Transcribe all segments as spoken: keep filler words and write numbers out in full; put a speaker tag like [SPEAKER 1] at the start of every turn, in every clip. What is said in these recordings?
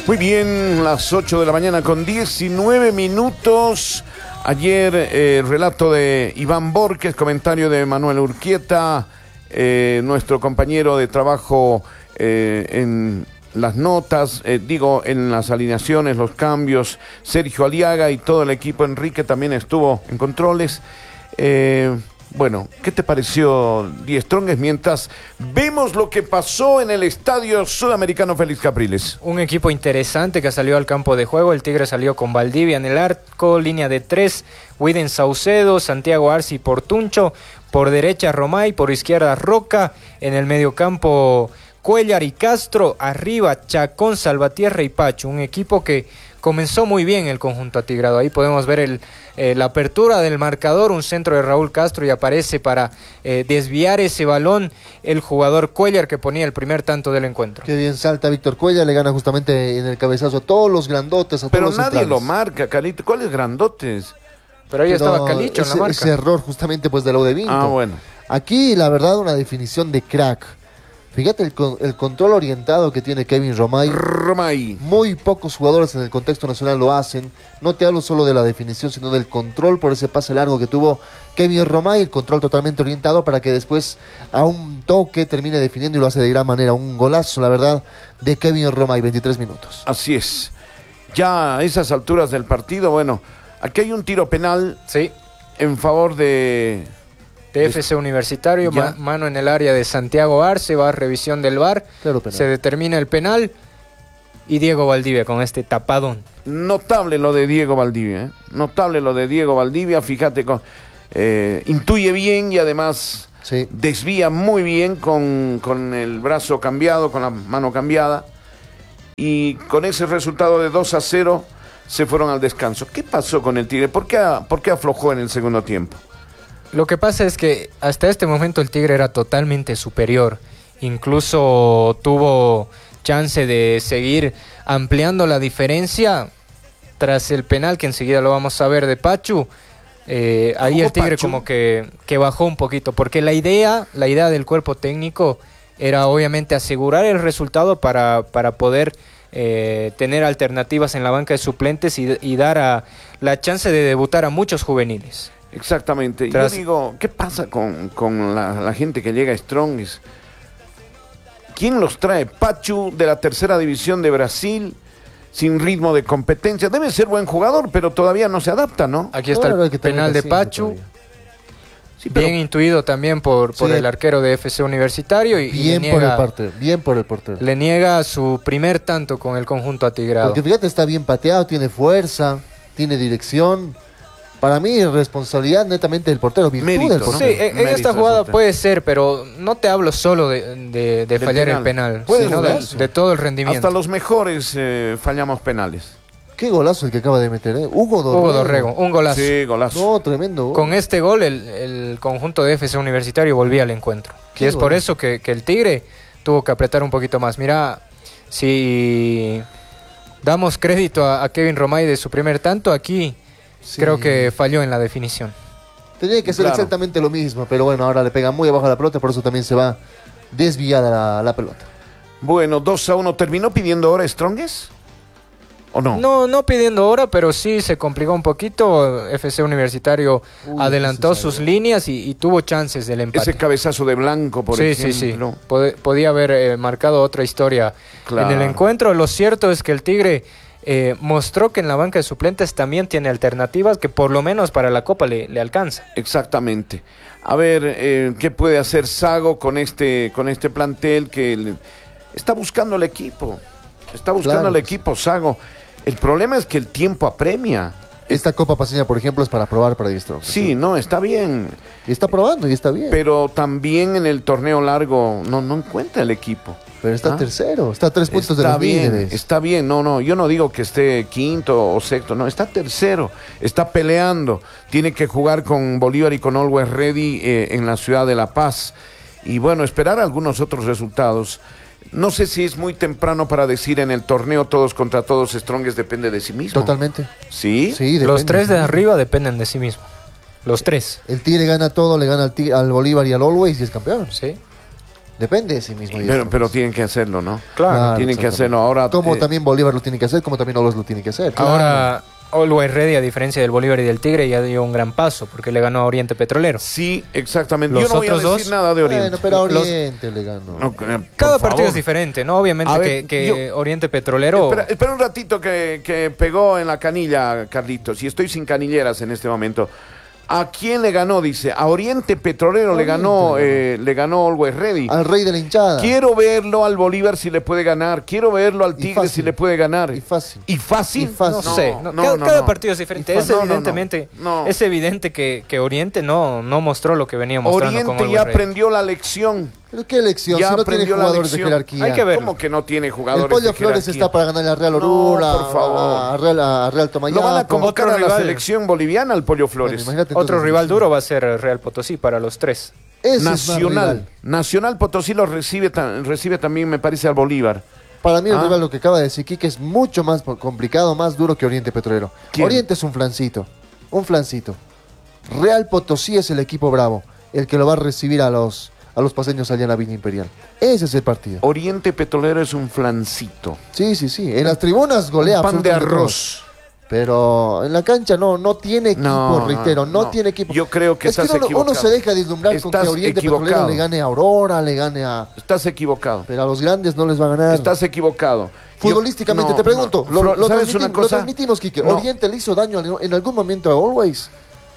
[SPEAKER 1] Muy bien, las ocho de la mañana con diecinueve minutos. Ayer eh, relato de Iván Borges, comentario de Manuel Urquieta, eh, nuestro compañero de trabajo eh, en las notas, eh, digo, en las alineaciones, los cambios, Sergio Aliaga y todo el equipo. Enrique también estuvo en controles. Eh, bueno, ¿qué te pareció, Die Strongest, mientras vemos lo que pasó en el Estadio Sudamericano Félix Capriles?
[SPEAKER 2] Un equipo interesante que salió al campo de juego. El Tigre salió con Valdivia en el arco, línea de tres, Widen Saucedo, Santiago Arce y Portuncho, por derecha Romay, por izquierda Roca, en el mediocampo Cuellar y Castro, arriba Chacón, Salvatierra y Pacho. Un equipo que comenzó muy bien el conjunto atigrado. Ahí podemos ver el, eh, la apertura del marcador, un centro de Raúl Castro, y aparece para eh, desviar ese balón el jugador Cuellar, que ponía el primer tanto del encuentro.
[SPEAKER 3] Qué bien salta Víctor Cuellar, le gana justamente en el cabezazo a todos los grandotes, a
[SPEAKER 1] Pero
[SPEAKER 3] todos los
[SPEAKER 1] nadie
[SPEAKER 3] centrales.
[SPEAKER 1] lo marca, Calito. ¿Cuáles grandotes?
[SPEAKER 2] Pero ahí
[SPEAKER 3] Pero
[SPEAKER 2] estaba Calicho en la
[SPEAKER 3] ese,
[SPEAKER 2] marca.
[SPEAKER 3] ese error justamente pues de lo de Vinto.
[SPEAKER 1] Ah, bueno.
[SPEAKER 3] Aquí la verdad una definición de crack. Fíjate el, con- el control orientado que tiene Kevin Romay.
[SPEAKER 1] Romay.
[SPEAKER 3] Muy pocos jugadores en el contexto nacional lo hacen. No te hablo solo de la definición, sino del control por ese pase largo que tuvo Kevin Romay. El control totalmente orientado para que después a un toque termine definiendo y lo hace de gran manera. Un golazo, la verdad, de Kevin Romay, veintitrés minutos.
[SPEAKER 1] Así es. Ya a esas alturas del partido, bueno, aquí hay un tiro penal
[SPEAKER 2] Sí,
[SPEAKER 1] en favor de...
[SPEAKER 2] T F C Universitario,
[SPEAKER 1] Ya.
[SPEAKER 2] ma- mano en el área de Santiago Arce, va a revisión del V A R,
[SPEAKER 3] Claro, penal.
[SPEAKER 2] se determina el penal, y Diego Valdivia con este tapadón.
[SPEAKER 1] Notable lo de Diego Valdivia, ¿eh? Notable lo de Diego Valdivia, fíjate, con, eh, intuye bien y además
[SPEAKER 3] Sí.
[SPEAKER 1] desvía muy bien con, con el brazo cambiado, con la mano cambiada, y con ese resultado de dos a cero se fueron al descanso. ¿Qué pasó con el Tigre? ¿Por qué, por qué aflojó en el segundo tiempo?
[SPEAKER 2] Lo que pasa es que hasta este momento el Tigre era totalmente superior, incluso tuvo chance de seguir ampliando la diferencia tras el penal que enseguida lo vamos a ver de Pachu. Eh, ahí
[SPEAKER 1] ¿Jugó
[SPEAKER 2] el Tigre
[SPEAKER 1] Pachu?
[SPEAKER 2] como que, que bajó un poquito, porque la idea, la idea del cuerpo técnico era obviamente asegurar el resultado para, para poder eh, tener alternativas en la banca de suplentes y, y dar a, la chance de debutar a muchos juveniles.
[SPEAKER 1] Exactamente.
[SPEAKER 2] Tras-
[SPEAKER 1] Yo digo, ¿qué pasa con, con la, la gente que llega a Strongest? ¿Quién los trae? Pachu, de la tercera división de Brasil, sin ritmo de competencia. Debe ser buen jugador, pero todavía no se adapta, ¿no?
[SPEAKER 2] Aquí está
[SPEAKER 3] Claro, hay
[SPEAKER 2] el
[SPEAKER 3] que tener
[SPEAKER 2] penal de
[SPEAKER 3] paciencia
[SPEAKER 2] Pachu,
[SPEAKER 3] todavía.
[SPEAKER 1] Sí, pero
[SPEAKER 2] bien intuido también por, por
[SPEAKER 3] Sí.
[SPEAKER 2] el arquero de F C Universitario, y, y
[SPEAKER 3] Bien
[SPEAKER 2] le,
[SPEAKER 3] por el
[SPEAKER 2] niega,
[SPEAKER 3] portero, bien por el portero.
[SPEAKER 2] le niega su primer tanto con el conjunto atigrado.
[SPEAKER 3] Porque fíjate, está bien pateado, tiene fuerza, tiene dirección. Para mí, responsabilidad netamente del portero, virtud
[SPEAKER 1] Mérito,
[SPEAKER 3] del
[SPEAKER 1] ¿no?
[SPEAKER 2] Sí,
[SPEAKER 3] portero.
[SPEAKER 2] en, en
[SPEAKER 1] Mérito
[SPEAKER 2] esta
[SPEAKER 1] de
[SPEAKER 2] jugada
[SPEAKER 1] portero.
[SPEAKER 2] puede ser, pero no te hablo solo de, de- de
[SPEAKER 1] Del
[SPEAKER 2] fallar
[SPEAKER 1] penal.
[SPEAKER 2] el penal,
[SPEAKER 1] Puede
[SPEAKER 2] sino de,
[SPEAKER 1] jugarse.
[SPEAKER 2] de todo el rendimiento.
[SPEAKER 1] hasta los mejores eh, fallamos penales.
[SPEAKER 3] Qué golazo el que acaba de meter, ¿eh? Hugo Dorrego.
[SPEAKER 2] Hugo Dorrego, un golazo.
[SPEAKER 1] Sí, golazo.
[SPEAKER 3] No, tremendo. gol.
[SPEAKER 2] Con este gol el, el conjunto de F C Universitario volvía al encuentro.
[SPEAKER 3] Qué
[SPEAKER 2] Y es por
[SPEAKER 3] golazo.
[SPEAKER 2] eso que, que el Tigre tuvo que apretar un poquito más. Mira, si damos crédito a, a Kevin Romay de su primer tanto, aquí
[SPEAKER 3] Sí.
[SPEAKER 2] creo que falló en la definición.
[SPEAKER 3] Tenía que ser
[SPEAKER 1] Claro.
[SPEAKER 3] exactamente lo mismo, pero bueno, ahora le pega muy abajo a la pelota, por eso también se va desviada la, la pelota.
[SPEAKER 1] Bueno, dos a uno. ¿Terminó pidiendo ahora Strongest? ¿O no?
[SPEAKER 2] No, no pidiendo hora, pero sí se complicó un poquito. F C Universitario
[SPEAKER 3] Uy,
[SPEAKER 2] adelantó
[SPEAKER 3] ese
[SPEAKER 2] sus
[SPEAKER 3] salió.
[SPEAKER 2] líneas y, y tuvo chances del empate.
[SPEAKER 1] Ese cabezazo de Blanco, por
[SPEAKER 2] sí, sí,
[SPEAKER 1] ejemplo.
[SPEAKER 2] sí, Pod- podía haber eh, marcado otra historia
[SPEAKER 1] Claro.
[SPEAKER 2] en el encuentro. Lo cierto es que el Tigre eh, mostró que en la banca de suplentes también tiene alternativas que por lo menos para la Copa le, le alcanza.
[SPEAKER 1] Exactamente. A ver, eh, ¿qué puede hacer Sago con este, con este plantel que le- está buscando el equipo? Está buscando
[SPEAKER 3] Claro
[SPEAKER 1] el
[SPEAKER 3] que
[SPEAKER 1] equipo Sago. El problema es que el tiempo apremia.
[SPEAKER 3] Esta Copa Paseña, por ejemplo, es para probar para Distro.
[SPEAKER 1] Sí, no, está bien.
[SPEAKER 3] Y está probando y está bien. Pero,
[SPEAKER 1] Pero también en el torneo largo no, no encuentra el equipo.
[SPEAKER 3] está
[SPEAKER 1] ¿Ah?
[SPEAKER 3] tercero, está a tres puntos de
[SPEAKER 1] Está
[SPEAKER 3] los
[SPEAKER 1] bien,
[SPEAKER 3] líderes.
[SPEAKER 1] está bien, no, no, yo no digo que esté quinto o sexto, no, está tercero, está peleando, tiene que jugar con Bolívar y con Always Ready eh, en la ciudad de La Paz, y bueno, esperar algunos otros resultados. No sé si es muy temprano para decir en el torneo todos contra todos, Strongest depende de sí mismo.
[SPEAKER 3] Totalmente.
[SPEAKER 1] ¿Sí?
[SPEAKER 3] Sí, depende.
[SPEAKER 2] Los tres de arriba dependen de sí mismos. Los tres.
[SPEAKER 3] El Tigre gana todo, le gana al, Tigre- al Bolívar y al Always y es campeón.
[SPEAKER 2] Sí.
[SPEAKER 3] Depende de sí mismo.
[SPEAKER 1] Pero, pero tienen que hacerlo, ¿no?
[SPEAKER 2] Claro.
[SPEAKER 3] Claro,
[SPEAKER 1] tienen que
[SPEAKER 3] exactamente.
[SPEAKER 1] hacerlo. Ahora,
[SPEAKER 3] Como
[SPEAKER 1] eh,
[SPEAKER 3] también Bolívar lo tiene que hacer, como también Olvos lo tiene que hacer.
[SPEAKER 2] Ahora, Always Ready, a diferencia del Bolívar y del Tigre, ya dio un gran paso porque le ganó a Oriente Petrolero.
[SPEAKER 1] sí, exactamente.
[SPEAKER 2] Los
[SPEAKER 1] Yo no voy a
[SPEAKER 2] otros
[SPEAKER 1] decir
[SPEAKER 2] dos,
[SPEAKER 1] nada de Oriente.
[SPEAKER 3] Bueno, pero a
[SPEAKER 2] Los-
[SPEAKER 3] Oriente le ganó.
[SPEAKER 1] No, eh,
[SPEAKER 2] Cada
[SPEAKER 1] por
[SPEAKER 2] partido
[SPEAKER 1] favor.
[SPEAKER 2] es diferente, ¿no? Obviamente
[SPEAKER 1] A ver,
[SPEAKER 2] que, que
[SPEAKER 1] yo-
[SPEAKER 2] Oriente Petrolero...
[SPEAKER 1] Espera, espera un ratito que, que pegó en la canilla, Carlitos. Y estoy sin canilleras en este momento. ¿A quién le ganó? Dice, a Oriente Petrolero le
[SPEAKER 3] Oriente
[SPEAKER 1] ganó,
[SPEAKER 3] le ganó.
[SPEAKER 1] eh, le ganó Always Ready.
[SPEAKER 3] Al rey de la hinchada.
[SPEAKER 1] Quiero verlo al Bolívar si le puede ganar. Quiero verlo al
[SPEAKER 3] Y
[SPEAKER 1] Tigre
[SPEAKER 3] fácil.
[SPEAKER 1] si le puede ganar.
[SPEAKER 3] Y fácil.
[SPEAKER 1] ¿Y fácil?
[SPEAKER 3] Y fácil.
[SPEAKER 2] No, sé, no,
[SPEAKER 1] no,
[SPEAKER 2] cada,
[SPEAKER 1] no,
[SPEAKER 2] cada
[SPEAKER 1] no.
[SPEAKER 2] partido es diferente.
[SPEAKER 3] Y
[SPEAKER 2] Es
[SPEAKER 1] no, no, no.
[SPEAKER 2] evidentemente,
[SPEAKER 1] No.
[SPEAKER 2] es evidente que, que Oriente no, no mostró lo que venía mostrando con
[SPEAKER 1] Oriente
[SPEAKER 2] Always
[SPEAKER 1] ya
[SPEAKER 2] Ready.
[SPEAKER 1] aprendió la lección.
[SPEAKER 3] Pero qué elección,
[SPEAKER 1] Ya
[SPEAKER 3] si no tiene
[SPEAKER 1] aprendió la
[SPEAKER 3] jugadores de
[SPEAKER 1] lección.
[SPEAKER 3] jerarquía.
[SPEAKER 2] Hay que ver.
[SPEAKER 1] ¿Cómo que no tiene jugadores
[SPEAKER 3] El Pollo
[SPEAKER 1] de
[SPEAKER 3] Flores
[SPEAKER 1] jerarquía?
[SPEAKER 3] está para ganar a Real
[SPEAKER 1] No,
[SPEAKER 3] Orura,
[SPEAKER 1] por favor.
[SPEAKER 3] a Real, a Real Tomayapo.
[SPEAKER 1] Lo van a convocar
[SPEAKER 2] Otro
[SPEAKER 1] a la
[SPEAKER 2] rival.
[SPEAKER 1] selección boliviana, al Pollo
[SPEAKER 3] Bueno,
[SPEAKER 1] Flores.
[SPEAKER 3] imagínate
[SPEAKER 2] Otro
[SPEAKER 3] entonces,
[SPEAKER 2] rival
[SPEAKER 3] sí.
[SPEAKER 2] duro va a ser Real Potosí para los tres.
[SPEAKER 3] Ese es más
[SPEAKER 1] Nacional.
[SPEAKER 3] rival.
[SPEAKER 1] Nacional Potosí lo recibe, ta- recibe también, me parece, al Bolívar.
[SPEAKER 3] Para mí el
[SPEAKER 1] Ah.
[SPEAKER 3] rival, lo que acaba de decir Quique, es mucho más po- complicado, más duro que Oriente Petrolero.
[SPEAKER 1] ¿Quién?
[SPEAKER 3] Oriente es un flancito, un flancito. Real Potosí es el equipo bravo, el que lo va a recibir a los, a los paseños allá en la Villa Imperial. Ese es el partido.
[SPEAKER 1] Oriente Petrolero es un flancito.
[SPEAKER 3] Sí, sí, sí. En las tribunas golea
[SPEAKER 1] Un pan de
[SPEAKER 3] absolutamente
[SPEAKER 1] arroz.
[SPEAKER 3] todos. Pero en la cancha no, no tiene equipo,
[SPEAKER 1] No,
[SPEAKER 3] reitero, no,
[SPEAKER 1] no.
[SPEAKER 3] tiene equipo.
[SPEAKER 1] Yo creo que
[SPEAKER 3] es
[SPEAKER 1] estás
[SPEAKER 3] que uno, uno
[SPEAKER 1] equivocado.
[SPEAKER 3] se deja deslumbrar con
[SPEAKER 1] Estás
[SPEAKER 3] que Oriente
[SPEAKER 1] equivocado.
[SPEAKER 3] Petrolero le gane a Aurora, le gane a...
[SPEAKER 1] Estás equivocado.
[SPEAKER 3] Pero a los grandes no les va a ganar.
[SPEAKER 1] Estás equivocado.
[SPEAKER 3] Futbolísticamente,
[SPEAKER 1] Yo-
[SPEAKER 3] te
[SPEAKER 1] no,
[SPEAKER 3] pregunto,
[SPEAKER 1] no.
[SPEAKER 3] lo,
[SPEAKER 1] Flo-
[SPEAKER 3] lo
[SPEAKER 1] ¿Sabes
[SPEAKER 3] transmitimos,
[SPEAKER 1] una
[SPEAKER 3] lo
[SPEAKER 1] cosa?
[SPEAKER 3] transmitimos, Quique.
[SPEAKER 1] No.
[SPEAKER 3] ¿Oriente le hizo daño en- en algún momento a Always?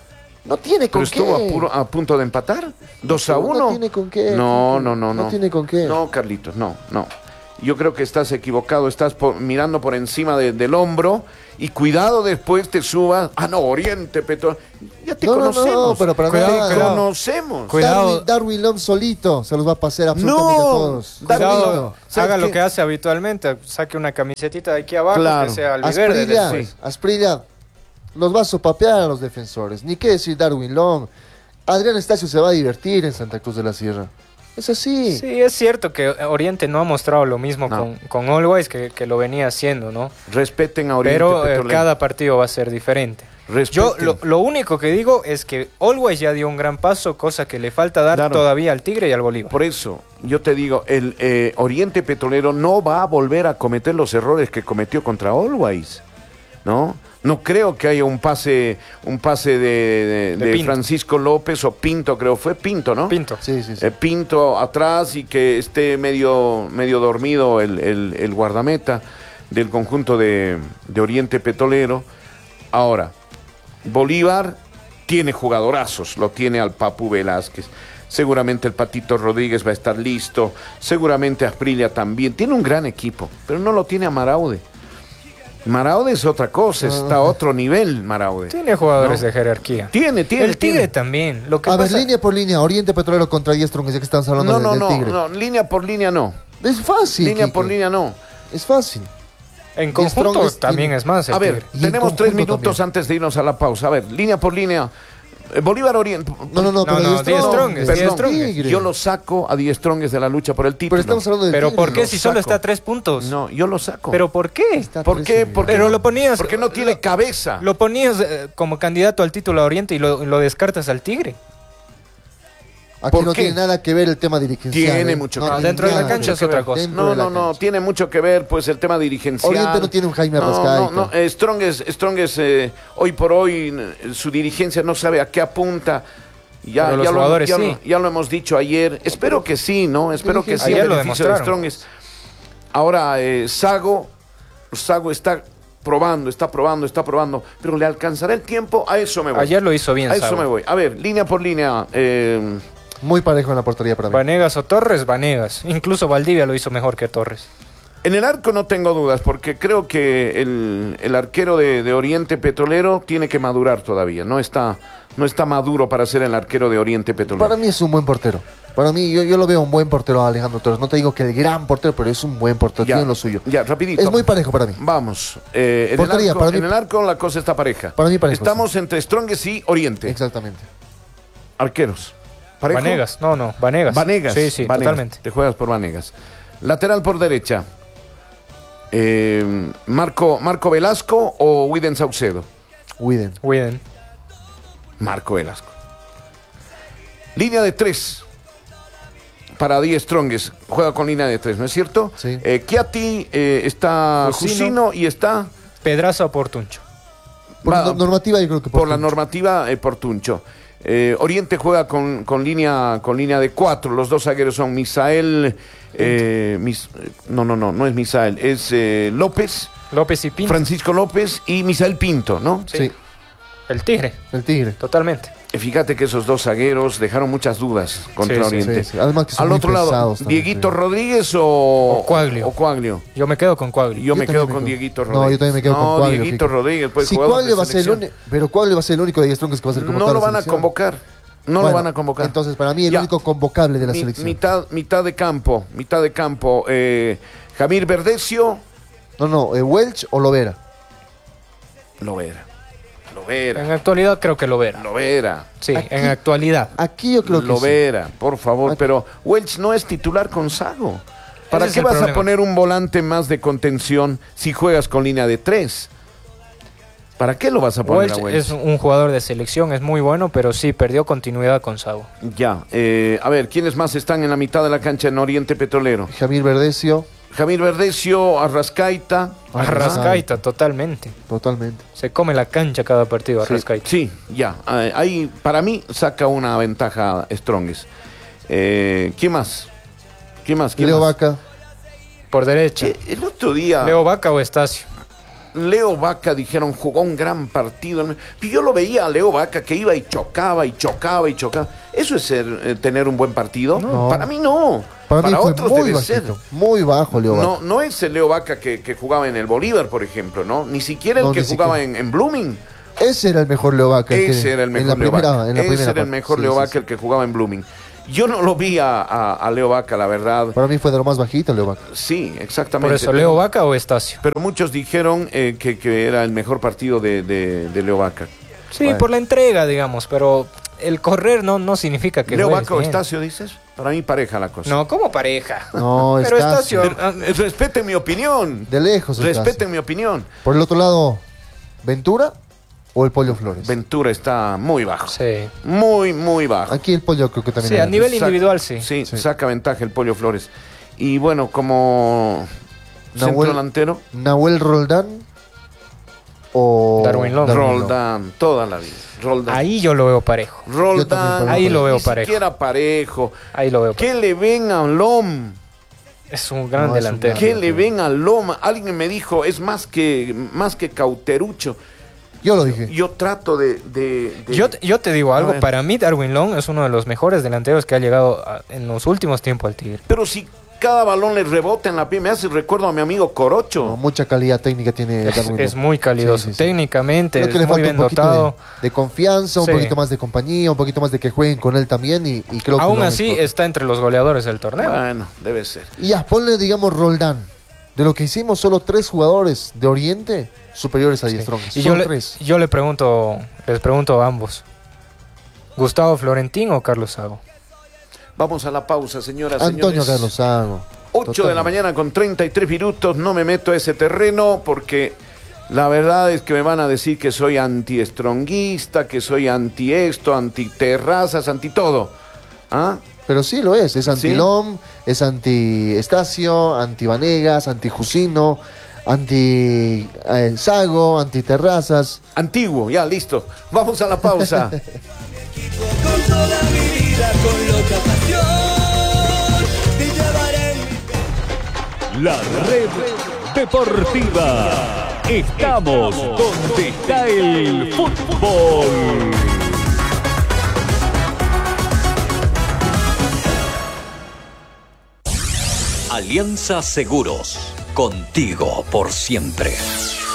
[SPEAKER 3] No tiene con
[SPEAKER 1] Pero estuvo a,
[SPEAKER 3] qué.
[SPEAKER 1] puro- a punto de empatar. Dos a
[SPEAKER 3] No
[SPEAKER 1] uno.
[SPEAKER 3] tiene con qué,
[SPEAKER 1] No,
[SPEAKER 3] Quique.
[SPEAKER 1] no, no, no.
[SPEAKER 3] No tiene con qué.
[SPEAKER 1] No, Carlitos, no, no. Yo creo que estás equivocado. Estás por- mirando por encima de- del hombro y cuidado después te subas. Ah, no, Oriente Petrolero. Ya te
[SPEAKER 3] No, no, no,
[SPEAKER 1] conocemos.
[SPEAKER 3] pero para
[SPEAKER 2] Cuidado,
[SPEAKER 3] nada.
[SPEAKER 1] Te
[SPEAKER 2] cuidado.
[SPEAKER 1] conocemos.
[SPEAKER 2] Cuidado.
[SPEAKER 3] Darwin, Darwin Lom solito se los va a pasar absolutamente
[SPEAKER 1] No.
[SPEAKER 3] a todos.
[SPEAKER 1] Darwin
[SPEAKER 2] Cuidado,
[SPEAKER 1] Lom. ¿Sabes
[SPEAKER 2] haga lo
[SPEAKER 1] qué?
[SPEAKER 2] que hace habitualmente, saque una camisetita de aquí abajo
[SPEAKER 1] Claro.
[SPEAKER 2] que sea albiverde
[SPEAKER 3] Asprilla,
[SPEAKER 2] después.
[SPEAKER 3] Asprilla los va a sopapear a los defensores. Ni qué decir Darwin Long. Adrián Estacio se va a divertir en Santa Cruz de la Sierra. Es así.
[SPEAKER 2] Sí, es cierto que Oriente no ha mostrado lo mismo
[SPEAKER 1] No.
[SPEAKER 2] con, con Always que, que lo venía haciendo, ¿no?
[SPEAKER 1] Respeten a Oriente
[SPEAKER 2] Pero eh,
[SPEAKER 1] Petrolero.
[SPEAKER 2] cada partido va a ser diferente.
[SPEAKER 1] Respeten.
[SPEAKER 2] Yo lo, lo único que digo es que Always ya dio un gran paso, cosa que le falta dar
[SPEAKER 1] Claro.
[SPEAKER 2] todavía al Tigre y al Bolívar.
[SPEAKER 1] Por eso, yo te digo, el eh, Oriente Petrolero no va a volver a cometer los errores que cometió contra Always, ¿no? No creo que haya un pase, un pase de, de-
[SPEAKER 2] De
[SPEAKER 1] de
[SPEAKER 2] Pinto.
[SPEAKER 1] Francisco López o Pinto, creo, fue Pinto, ¿no?
[SPEAKER 2] Pinto.
[SPEAKER 3] Sí, sí, sí.
[SPEAKER 1] Eh, Pinto atrás y que esté medio, medio dormido el, el- el guardameta del conjunto de, de Oriente Petrolero. Ahora, Bolívar tiene jugadorazos, lo tiene al Papu Velázquez. Seguramente el Patito Rodríguez va a estar listo. Seguramente Asprilla también. Tiene un gran equipo, pero no lo tiene a Maraude. Maraude es otra cosa, está a otro nivel Maraude.
[SPEAKER 2] Tiene jugadores
[SPEAKER 1] No.
[SPEAKER 2] de jerarquía.
[SPEAKER 1] Tiene, tiene.
[SPEAKER 2] El Tigre
[SPEAKER 1] tiene.
[SPEAKER 2] también. Lo que
[SPEAKER 3] A ver,
[SPEAKER 2] pasa-
[SPEAKER 3] línea por línea, Oriente Petrolero contra Diestrong, ya que estamos hablando
[SPEAKER 1] No,
[SPEAKER 3] de-
[SPEAKER 1] no,
[SPEAKER 3] del
[SPEAKER 1] no,
[SPEAKER 3] Tigre.
[SPEAKER 1] no, línea por línea no.
[SPEAKER 3] Es fácil.
[SPEAKER 1] línea
[SPEAKER 3] Quique.
[SPEAKER 1] por línea no.
[SPEAKER 3] Es fácil.
[SPEAKER 2] En
[SPEAKER 3] Y
[SPEAKER 2] conjunto
[SPEAKER 3] Strongest
[SPEAKER 2] también
[SPEAKER 3] tiene-
[SPEAKER 2] es más. el
[SPEAKER 1] A ver,
[SPEAKER 2] Tigre.
[SPEAKER 3] Y en
[SPEAKER 1] tenemos tres
[SPEAKER 3] conjunto
[SPEAKER 1] minutos
[SPEAKER 3] también.
[SPEAKER 1] antes de irnos a la pausa. A ver, línea por línea. Eh, Bolívar Oriente.
[SPEAKER 3] No, no, no,
[SPEAKER 2] No,
[SPEAKER 3] pero
[SPEAKER 2] no,
[SPEAKER 3] Die
[SPEAKER 2] Die
[SPEAKER 3] Strong,
[SPEAKER 2] Strongest,
[SPEAKER 3] es
[SPEAKER 2] Die
[SPEAKER 3] el
[SPEAKER 2] Strongest.
[SPEAKER 3] Tigre.
[SPEAKER 1] Yo lo saco a Die Strongest de la lucha por el título.
[SPEAKER 3] Pero estamos hablando del
[SPEAKER 2] Pero
[SPEAKER 3] Tigre.
[SPEAKER 2] ¿por qué
[SPEAKER 1] Lo
[SPEAKER 2] si solo
[SPEAKER 1] saco.
[SPEAKER 2] está a tres puntos?
[SPEAKER 1] No, yo lo saco.
[SPEAKER 2] ¿Pero por qué?
[SPEAKER 3] Está
[SPEAKER 1] ¿Por
[SPEAKER 3] trece
[SPEAKER 1] qué?
[SPEAKER 3] minutos.
[SPEAKER 1] Porque
[SPEAKER 2] Pero
[SPEAKER 1] no-
[SPEAKER 2] lo ponías-
[SPEAKER 1] Porque no tiene
[SPEAKER 2] lo-
[SPEAKER 1] cabeza.
[SPEAKER 2] Lo ponías eh, como candidato al título a Oriente y lo, lo descartas al Tigre.
[SPEAKER 3] Aquí
[SPEAKER 1] ¿Por
[SPEAKER 3] no
[SPEAKER 1] qué?
[SPEAKER 3] tiene nada que ver el tema dirigencial.
[SPEAKER 1] Tiene
[SPEAKER 3] ¿eh?
[SPEAKER 1] mucho
[SPEAKER 3] No
[SPEAKER 1] que ver.
[SPEAKER 3] tiene
[SPEAKER 2] Dentro de la
[SPEAKER 3] nada
[SPEAKER 2] cancha
[SPEAKER 3] que
[SPEAKER 2] es
[SPEAKER 3] ver.
[SPEAKER 2] otra cosa.
[SPEAKER 3] Dentro
[SPEAKER 1] No,
[SPEAKER 3] de la
[SPEAKER 1] no, no,
[SPEAKER 3] cancha.
[SPEAKER 1] tiene mucho que ver pues el tema dirigencial.
[SPEAKER 3] Oriente no tiene un Jaime
[SPEAKER 1] No,
[SPEAKER 3] Arrascaeta.
[SPEAKER 1] No, no, eh, Strongest, Strongest, eh, hoy por hoy eh, su dirigencia no sabe a qué apunta. Ya,
[SPEAKER 2] Pero los
[SPEAKER 1] ya, lo,
[SPEAKER 2] jugadores
[SPEAKER 1] ya,
[SPEAKER 2] sí.
[SPEAKER 1] lo, ya lo hemos dicho ayer. Espero que sí, ¿no? Espero que sí.
[SPEAKER 2] Ayer
[SPEAKER 1] en
[SPEAKER 2] lo
[SPEAKER 1] beneficio de
[SPEAKER 2] demostraron.
[SPEAKER 1] Strongest. Ahora, eh, Sago, Sago está probando, está probando, está probando. Pero ¿le alcanzará el tiempo? A eso me voy.
[SPEAKER 2] Ayer lo hizo bien.
[SPEAKER 1] a eso
[SPEAKER 2] Sabo.
[SPEAKER 1] me voy. A ver, línea por línea. eh,
[SPEAKER 3] Muy parejo en la portería para mí.
[SPEAKER 2] Vanegas o Torres, Vanegas. Incluso Valdivia lo hizo mejor que Torres.
[SPEAKER 1] En el arco no tengo dudas, porque creo que el, el arquero de, de Oriente Petrolero tiene que madurar todavía. No está, no está maduro para ser el arquero de Oriente Petrolero.
[SPEAKER 3] Para mí es un buen portero. Para mí, yo, yo lo veo un buen portero a Alejandro Torres. No te digo que el gran portero, pero es un buen portero. Tiene lo suyo.
[SPEAKER 1] Ya, rapidito.
[SPEAKER 3] Es muy parejo para mí.
[SPEAKER 1] Vamos. eh, en,
[SPEAKER 3] Portería,
[SPEAKER 1] el arco,
[SPEAKER 3] para mí-
[SPEAKER 1] en el arco la cosa está pareja.
[SPEAKER 3] Para mí parejo,
[SPEAKER 1] Estamos entre Strongest y Oriente.
[SPEAKER 3] Exactamente.
[SPEAKER 1] Arqueros. ¿Parejo?
[SPEAKER 2] Vanegas, no, no, Vanegas.
[SPEAKER 1] Vanegas.
[SPEAKER 2] Sí, sí,
[SPEAKER 1] Vanegas.
[SPEAKER 2] totalmente.
[SPEAKER 1] Te juegas por Vanegas. Lateral por derecha. Eh, Marco, Marco Velasco o Widen Saucedo.
[SPEAKER 3] Widen.
[SPEAKER 2] Widen.
[SPEAKER 1] Marco Velasco. Línea de tres. para Die Strongest, juega con línea de tres, ¿no es cierto?
[SPEAKER 3] Sí.
[SPEAKER 1] Eh, Chiatti, eh, está
[SPEAKER 2] Jusino.
[SPEAKER 1] Jusino y está...
[SPEAKER 2] Pedraza por Tuncho.
[SPEAKER 3] Por
[SPEAKER 1] Va,
[SPEAKER 3] no- normativa yo creo que
[SPEAKER 1] por la
[SPEAKER 3] Tuncho.
[SPEAKER 1] normativa eh, por Tuncho. Eh, Oriente juega con, con línea con línea de cuatro. Los dos zagueros son Misael. Eh, Mis- no, no, no, no es Misael, es eh, López,
[SPEAKER 2] López y Pinto.
[SPEAKER 1] Francisco López y Misael Pinto, ¿no?
[SPEAKER 3] Sí,
[SPEAKER 2] El Tigre,
[SPEAKER 3] el Tigre.
[SPEAKER 2] totalmente.
[SPEAKER 1] Eh, Fíjate que esos dos zagueros dejaron muchas dudas contra
[SPEAKER 2] Sí, sí,
[SPEAKER 1] Oriente.
[SPEAKER 3] Sí, sí. Además que son
[SPEAKER 1] Al
[SPEAKER 3] muy
[SPEAKER 1] otro lado,
[SPEAKER 3] pesados también,
[SPEAKER 1] Dieguito
[SPEAKER 3] sí.
[SPEAKER 1] Rodríguez o,
[SPEAKER 2] O Quaglio.
[SPEAKER 1] o Quaglio.
[SPEAKER 2] Yo me quedo con Quaglio.
[SPEAKER 1] Yo,
[SPEAKER 3] Yo
[SPEAKER 1] me
[SPEAKER 3] también
[SPEAKER 1] quedo
[SPEAKER 3] me
[SPEAKER 1] con
[SPEAKER 3] quedo-
[SPEAKER 1] Dieguito
[SPEAKER 3] No,
[SPEAKER 1] Rodríguez.
[SPEAKER 3] yo también me quedo con
[SPEAKER 1] No,
[SPEAKER 3] Quaglio,
[SPEAKER 1] Dieguito
[SPEAKER 3] fíjate.
[SPEAKER 1] Rodríguez, pues
[SPEAKER 3] Si
[SPEAKER 1] jugador
[SPEAKER 3] Quaglio
[SPEAKER 1] de
[SPEAKER 3] va a ser el
[SPEAKER 1] selección.
[SPEAKER 3] único, pero Quaglio va a ser el único de Strongest que va a ser
[SPEAKER 1] No
[SPEAKER 3] convocado.
[SPEAKER 1] lo
[SPEAKER 3] a la
[SPEAKER 1] van a
[SPEAKER 3] selección.
[SPEAKER 1] convocar. No
[SPEAKER 3] Bueno,
[SPEAKER 1] lo van a convocar.
[SPEAKER 3] Entonces, para mí, el
[SPEAKER 1] Ya.
[SPEAKER 3] único convocable de la
[SPEAKER 1] Mi-
[SPEAKER 3] selección.
[SPEAKER 1] Mitad, mitad de campo, mitad de campo. Eh, Jamir Verdecio,
[SPEAKER 3] No, no, eh, Welch o Lovera.
[SPEAKER 1] Lovera.
[SPEAKER 2] En
[SPEAKER 1] Lovera.
[SPEAKER 2] actualidad creo que Lovera.
[SPEAKER 1] Lovera.
[SPEAKER 2] Sí,
[SPEAKER 3] Aquí-
[SPEAKER 2] en actualidad.
[SPEAKER 3] Aquí yo creo que sí.
[SPEAKER 1] Lovera, por favor.
[SPEAKER 3] Aquí-
[SPEAKER 1] Pero Welch no es titular con Sago. ¿Para
[SPEAKER 2] Ese es
[SPEAKER 1] qué
[SPEAKER 2] el
[SPEAKER 1] vas a
[SPEAKER 2] problema.
[SPEAKER 1] poner un volante más de contención si juegas con línea de tres? ¿Para qué lo vas a poner
[SPEAKER 2] Welch
[SPEAKER 1] a Welch?
[SPEAKER 2] es un jugador de selección, es muy bueno, pero sí perdió continuidad con Sago.
[SPEAKER 1] Ya. eh, a ver, ¿quiénes más están en la mitad de la cancha en Oriente Petrolero?
[SPEAKER 3] Jamir Verdecio,
[SPEAKER 1] Jamir Verdecio, Arrascaita.
[SPEAKER 2] Arrascaita, totalmente.
[SPEAKER 3] totalmente.
[SPEAKER 2] Se come la cancha cada partido,
[SPEAKER 3] Sí.
[SPEAKER 2] Arrascaita.
[SPEAKER 1] Sí, ya. eh, Ahí, para mí, saca una ventaja Strongest. Eh, ¿Quién más? ¿Quién más? ¿Quién
[SPEAKER 3] Leo
[SPEAKER 1] más?
[SPEAKER 3] Vaca.
[SPEAKER 2] Por derecha.
[SPEAKER 1] Eh, el otro día,
[SPEAKER 2] Leo Vaca o Estacio.
[SPEAKER 1] Leo Vaca, dijeron, jugó un gran partido. Y yo lo veía a Leo Vaca que iba y chocaba y chocaba y chocaba. ¿Eso es ser, eh, tener un buen partido?
[SPEAKER 3] No.
[SPEAKER 1] Para mí no.
[SPEAKER 3] Para, mí fue
[SPEAKER 1] otros
[SPEAKER 3] muy
[SPEAKER 1] debe
[SPEAKER 3] bajito,
[SPEAKER 1] ser.
[SPEAKER 3] muy bajo Leo Vaca.
[SPEAKER 1] No, no es el Leo Vaca que, que jugaba en el Bolívar, por ejemplo, ¿no? Ni siquiera el
[SPEAKER 3] No,
[SPEAKER 1] que
[SPEAKER 3] ni
[SPEAKER 1] jugaba
[SPEAKER 3] siquiera.
[SPEAKER 1] en, en Blooming.
[SPEAKER 3] Ese era el mejor Leo Vaca. el
[SPEAKER 1] Ese
[SPEAKER 3] que-
[SPEAKER 1] era el mejor
[SPEAKER 3] en la
[SPEAKER 1] Leo
[SPEAKER 3] primera,
[SPEAKER 1] Vaca.
[SPEAKER 3] en la
[SPEAKER 1] Ese
[SPEAKER 3] primera
[SPEAKER 1] era el
[SPEAKER 3] parte.
[SPEAKER 1] mejor
[SPEAKER 3] Sí,
[SPEAKER 1] Leo
[SPEAKER 3] sí,
[SPEAKER 1] Vaca,
[SPEAKER 3] sí.
[SPEAKER 1] el que jugaba en Blooming. Yo no lo vi a, a- a Leo Vaca, la verdad.
[SPEAKER 3] Para mí fue de lo más bajito Leo Vaca.
[SPEAKER 1] Sí, exactamente.
[SPEAKER 2] Por eso, Leo Vaca o Estacio.
[SPEAKER 1] Pero muchos dijeron eh, que, que era el mejor partido de, de, de Leo Vaca.
[SPEAKER 2] Sí,
[SPEAKER 3] Bueno.
[SPEAKER 2] por la entrega, digamos, pero el correr no, no significa que
[SPEAKER 1] ¿Leo
[SPEAKER 2] juegues
[SPEAKER 1] Vaca o
[SPEAKER 2] bien.
[SPEAKER 1] Estacio, dices? Para mí pareja la cosa.
[SPEAKER 2] No, como pareja.
[SPEAKER 3] No,
[SPEAKER 2] Pero
[SPEAKER 3] Estacio.
[SPEAKER 2] Estacio, ah,
[SPEAKER 1] Eh, Respeten mi opinión.
[SPEAKER 3] De lejos. Estacio.
[SPEAKER 1] Respeten mi opinión.
[SPEAKER 3] Por el otro lado, ¿Ventura o el Pollo Flores?
[SPEAKER 1] Ventura está muy bajo.
[SPEAKER 2] sí.
[SPEAKER 1] Muy, muy bajo.
[SPEAKER 3] Aquí el Pollo creo que también.
[SPEAKER 2] Sí,
[SPEAKER 3] era-
[SPEAKER 2] a nivel
[SPEAKER 1] Saca-
[SPEAKER 2] individual sí.
[SPEAKER 1] Sí,
[SPEAKER 3] Sí.
[SPEAKER 1] saca ventaja el Pollo Flores. Y bueno, como centro
[SPEAKER 3] Nahuel-
[SPEAKER 1] delantero,
[SPEAKER 3] Nahuel Roldán o
[SPEAKER 2] Darwin Long.
[SPEAKER 1] Roldán, toda la vida. Roldán.
[SPEAKER 2] Ahí yo lo veo parejo.
[SPEAKER 3] Yo también
[SPEAKER 1] Roldán.
[SPEAKER 3] por
[SPEAKER 2] Ahí lo veo
[SPEAKER 1] Ni
[SPEAKER 2] parejo.
[SPEAKER 1] siquiera parejo.
[SPEAKER 2] Ahí lo veo parejo.
[SPEAKER 1] ¿Qué le ven a Lom?
[SPEAKER 2] Es un gran
[SPEAKER 3] No, es un
[SPEAKER 2] delantero.
[SPEAKER 3] gran-
[SPEAKER 1] ¿Qué le ven a Loma? Alguien me dijo, es más que, más que Cauterucho.
[SPEAKER 3] Yo lo dije.
[SPEAKER 1] Yo trato de... de- de-
[SPEAKER 2] Yo, te- yo te digo
[SPEAKER 1] A
[SPEAKER 2] algo,
[SPEAKER 1] ver.
[SPEAKER 2] para mí Darwin Long es uno de los mejores delanteros que ha llegado a- en los últimos tiempos al Tigre.
[SPEAKER 1] Pero si cada balón le rebota en la pie, me hace recuerdo a mi amigo Corocho.
[SPEAKER 3] No, mucha calidad técnica tiene
[SPEAKER 2] Es,
[SPEAKER 3] Darwin
[SPEAKER 2] es
[SPEAKER 3] Long.
[SPEAKER 2] muy calidoso,
[SPEAKER 3] Sí, sí, sí.
[SPEAKER 2] técnicamente,
[SPEAKER 3] Creo que
[SPEAKER 2] es
[SPEAKER 3] le
[SPEAKER 2] muy
[SPEAKER 3] falta
[SPEAKER 2] bien
[SPEAKER 3] un poquito
[SPEAKER 2] dotado.
[SPEAKER 3] de, de confianza, un
[SPEAKER 2] Sí.
[SPEAKER 3] poquito más de compañía, un poquito más de que jueguen con él también y, y creo que
[SPEAKER 2] Aún
[SPEAKER 3] lo
[SPEAKER 2] así
[SPEAKER 3] mejor.
[SPEAKER 2] está entre los goleadores del torneo.
[SPEAKER 1] Bueno, debe ser.
[SPEAKER 3] Y ya, ponle, digamos, Roldán. De lo que hicimos, solo tres jugadores de Oriente superiores a Die Strongest.
[SPEAKER 2] Y
[SPEAKER 3] Solo
[SPEAKER 2] yo le,
[SPEAKER 3] tres.
[SPEAKER 2] yo le pregunto, les pregunto a ambos, ¿Gustavo Florentín o Carlos Sago?
[SPEAKER 1] Vamos a la pausa, señoras,
[SPEAKER 3] Antonio
[SPEAKER 1] señores.
[SPEAKER 3] Carlos Sago.
[SPEAKER 1] ocho de la mañana con treinta y tres minutos. No me meto a ese terreno porque la verdad es que me van a decir que soy anti-estronguista, que soy anti-esto, anti-terrazas, anti-todo. ¿Ah?
[SPEAKER 3] Pero sí lo es. Es
[SPEAKER 1] ¿Sí?
[SPEAKER 3] anti-Lom, es anti-Estacio, anti-Vanegas, anti-Jusino, anti-Sago, anti-Terrazas.
[SPEAKER 1] Antiguo, ya, listo. Vamos a la pausa.
[SPEAKER 4] Con toda mi vida, con loca pasión, te llevaré en mi
[SPEAKER 5] La red deportiva. Estamos donde está el fútbol. Alianza Seguros. Contigo por siempre.